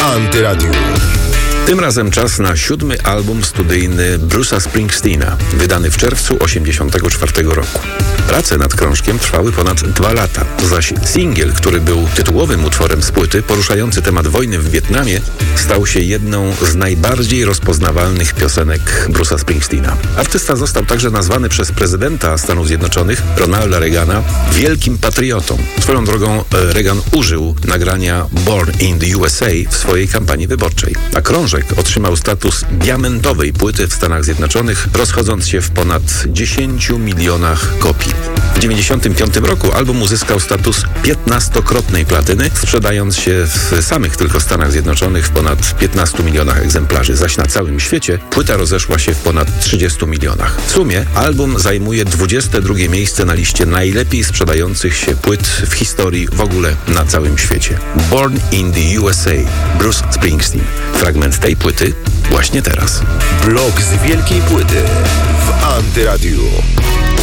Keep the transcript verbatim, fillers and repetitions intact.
Antyradiu. Tym razem czas na siódmy album studyjny Bruce'a Springsteena, wydany w czerwcu osiemdziesiątego czwartego roku. Prace nad krążkiem trwały ponad dwa lata, zaś singiel, który był tytułowym utworem z płyty, poruszający temat wojny w Wietnamie, stał się jedną z najbardziej rozpoznawalnych piosenek Bruce'a Springsteena. Artysta został także nazwany przez prezydenta Stanów Zjednoczonych, Ronalda Reagana, wielkim patriotą. Swoją drogą Reagan użył nagrania Born in the U S A w swojej kampanii wyborczej, a krążek otrzymał status diamentowej płyty w Stanach Zjednoczonych, rozchodząc się w ponad dziesięciu milionach kopii. W dziewięćdziesiątym piątym roku album uzyskał status piętnastokrotnej platyny, sprzedając się w samych tylko Stanach Zjednoczonych w ponad piętnastu milionach egzemplarzy, zaś na całym świecie płyta rozeszła się w ponad trzydziestu milionach. W sumie album zajmuje dwudzieste drugie miejsce na liście najlepiej sprzedających się płyt w historii w ogóle na całym świecie. Born in the U S A, Bruce Springsteen. Fragment tej płyty właśnie teraz. Blok z wielkiej płyty w Antyradiu.